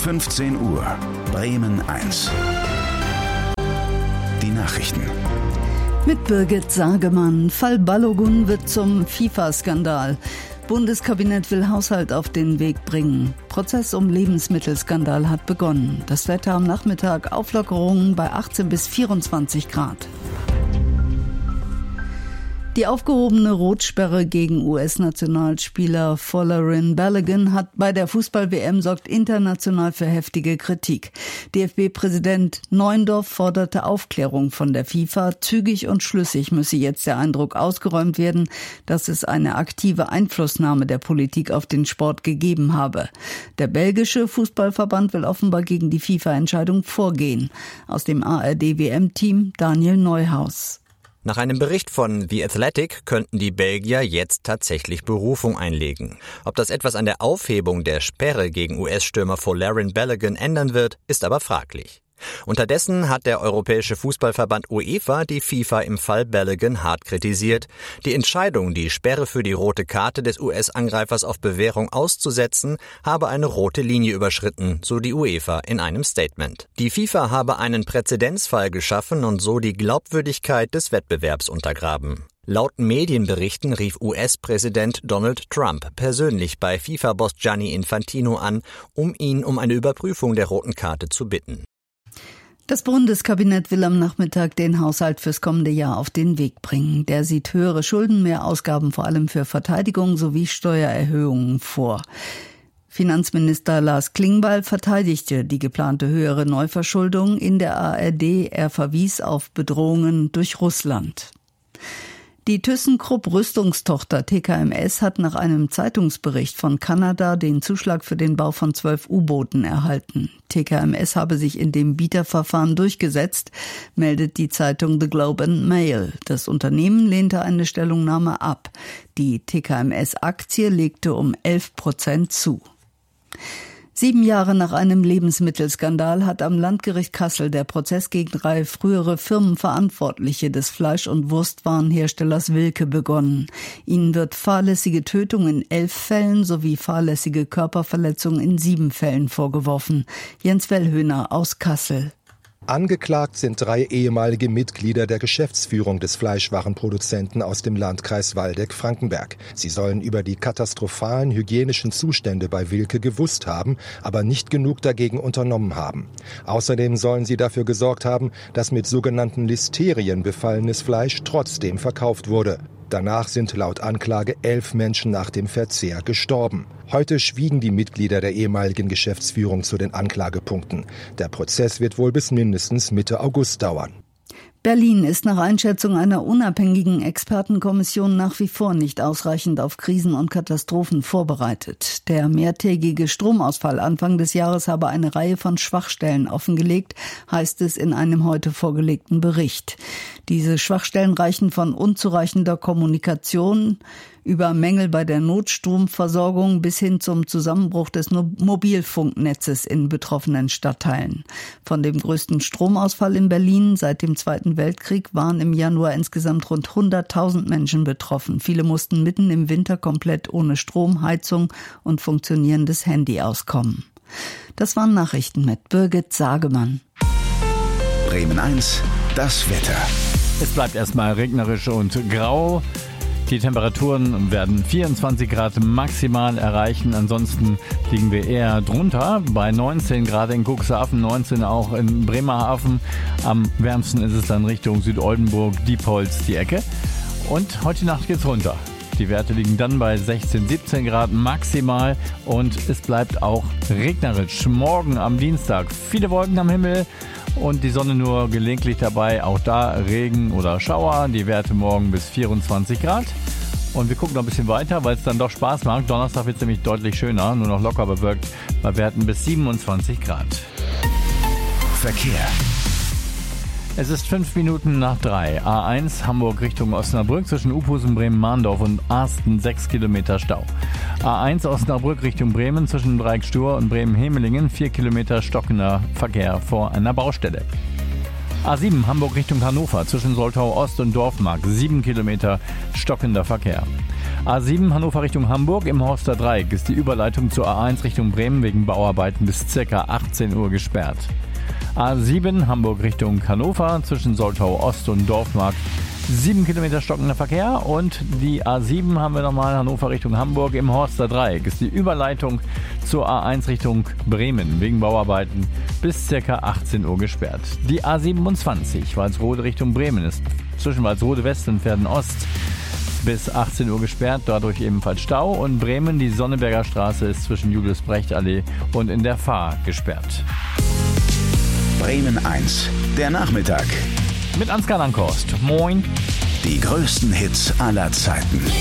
15 Uhr, Bremen 1. Die Nachrichten. Mit Birgit Sagemann. Fall Balogun wird zum FIFA-Skandal. Bundeskabinett will Haushalt auf den Weg bringen. Prozess um Lebensmittelskandal hat begonnen. Das Wetter am Nachmittag, Auflockerungen bei 18 bis 24 Grad. Die aufgehobene Rotsperre gegen US-Nationalspieler Folarin Balogun hat bei der Fußball-WM sorgt international für heftige Kritik. DFB-Präsident Neuendorf forderte Aufklärung von der FIFA. Zügig und schlüssig müsse jetzt der Eindruck ausgeräumt werden, dass es eine aktive Einflussnahme der Politik auf den Sport gegeben habe. Der belgische Fußballverband will offenbar gegen die FIFA-Entscheidung vorgehen. Aus dem ARD-WM-Team Daniel Neuhaus. Nach einem Bericht von The Athletic könnten die Belgier jetzt tatsächlich Berufung einlegen. Ob das etwas an der Aufhebung der Sperre gegen US-Stürmer Folarin Balogun ändern wird, ist aber fraglich. Unterdessen hat der Europäische Fußballverband UEFA die FIFA im Fall Balogun hart kritisiert. Die Entscheidung, die Sperre für die rote Karte des US-Angreifers auf Bewährung auszusetzen, habe eine rote Linie überschritten, so die UEFA in einem Statement. Die FIFA habe einen Präzedenzfall geschaffen und so die Glaubwürdigkeit des Wettbewerbs untergraben. Laut Medienberichten rief US-Präsident Donald Trump persönlich bei FIFA-Boss Gianni Infantino an, um ihn um eine Überprüfung der roten Karte zu bitten. Das Bundeskabinett will am Nachmittag den Haushalt fürs kommende Jahr auf den Weg bringen. Der sieht höhere Schulden, mehr Ausgaben vor allem für Verteidigung sowie Steuererhöhungen vor. Finanzminister Lars Klingbeil verteidigte die geplante höhere Neuverschuldung in der ARD. Er verwies auf Bedrohungen durch Russland. Die ThyssenKrupp Rüstungstochter TKMS hat nach einem Zeitungsbericht von Kanada den Zuschlag für den Bau von 12 U-Booten erhalten. TKMS habe sich in dem Bieterverfahren durchgesetzt, meldet die Zeitung The Globe and Mail. Das Unternehmen lehnte eine Stellungnahme ab. Die TKMS-Aktie legte um 11% zu. 7 Jahre nach einem Lebensmittelskandal hat am Landgericht Kassel der Prozess gegen 3 frühere Firmenverantwortliche des Fleisch- und Wurstwarenherstellers Wilke begonnen. Ihnen wird fahrlässige Tötung in 11 Fällen sowie fahrlässige Körperverletzung in 7 Fällen vorgeworfen. Jens Wellhöhner aus Kassel. Angeklagt sind 3 ehemalige Mitglieder der Geschäftsführung des Fleischwarenproduzenten aus dem Landkreis Waldeck-Frankenberg. Sie sollen über die katastrophalen hygienischen Zustände bei Wilke gewusst haben, aber nicht genug dagegen unternommen haben. Außerdem sollen sie dafür gesorgt haben, dass mit sogenannten Listerien befallenes Fleisch trotzdem verkauft wurde. Danach sind laut Anklage 11 Menschen nach dem Verzehr gestorben. Heute schwiegen die Mitglieder der ehemaligen Geschäftsführung zu den Anklagepunkten. Der Prozess wird wohl bis mindestens Mitte August dauern. Berlin ist nach Einschätzung einer unabhängigen Expertenkommission nach wie vor nicht ausreichend auf Krisen und Katastrophen vorbereitet. Der mehrtägige Stromausfall Anfang des Jahres habe eine Reihe von Schwachstellen offengelegt, heißt es in einem heute vorgelegten Bericht. Diese Schwachstellen reichen von unzureichender Kommunikation über Mängel bei der Notstromversorgung bis hin zum Zusammenbruch des Mobilfunknetzes in betroffenen Stadtteilen. Von dem größten Stromausfall in Berlin seit dem Zweiten Weltkrieg waren im Januar insgesamt rund 100.000 Menschen betroffen. Viele mussten mitten im Winter komplett ohne Strom, Heizung und funktionierendes Handy auskommen. Das waren Nachrichten mit Birgit Sagemann. Bremen 1, das Wetter. Es bleibt erstmal regnerisch und grau. Die Temperaturen werden 24 Grad maximal erreichen. Ansonsten liegen wir eher drunter. Bei 19 Grad in Cuxhaven, 19 auch in Bremerhaven. Am wärmsten ist es dann Richtung Südoldenburg, Diepholz, die Ecke. Und heute Nacht geht's runter. Die Werte liegen dann bei 16, 17 Grad maximal und es bleibt auch regnerisch. Morgen am Dienstag viele Wolken am Himmel und die Sonne nur gelegentlich dabei. Auch da Regen oder Schauer. Die Werte morgen bis 24 Grad. Und wir gucken noch ein bisschen weiter, weil es dann doch Spaß macht. Donnerstag wird es nämlich deutlich schöner, nur noch locker bewölkt bei Werten bis 27 Grad. Verkehr. Es ist 5 Minuten nach 3. A1 Hamburg Richtung Osnabrück zwischen Uphusen, Bremen-Mahndorf und Arsten 6 Kilometer Stau. A1 Osnabrück Richtung Bremen zwischen Dreieckstur und Bremen-Hemelingen 4 Kilometer stockender Verkehr vor einer Baustelle. A7 Hamburg Richtung Hannover zwischen Soltau Ost und Dorfmark 7 Kilometer stockender Verkehr. A7 Hannover Richtung Hamburg im Horster Dreieck ist die Überleitung zur A1 Richtung Bremen wegen Bauarbeiten bis ca. 18 Uhr gesperrt. A7 Hamburg Richtung Hannover zwischen Soltau Ost und Dorfmark 7 Kilometer stockender Verkehr. Und die A7 haben wir nochmal Hannover Richtung Hamburg im Horster Dreieck ist die Überleitung zur A1 Richtung Bremen wegen Bauarbeiten bis ca. 18 Uhr gesperrt. Die A27 Walsrode Richtung Bremen ist zwischen Walsrode West und Verden Ost bis 18 Uhr gesperrt, dadurch ebenfalls Stau. Und Bremen, die Sonneberger Straße ist zwischen Julius-Brecht-Allee und in der Fahr gesperrt. Bremen 1, der Nachmittag. Mit Ansgar Lankhorst. Moin. Die größten Hits aller Zeiten.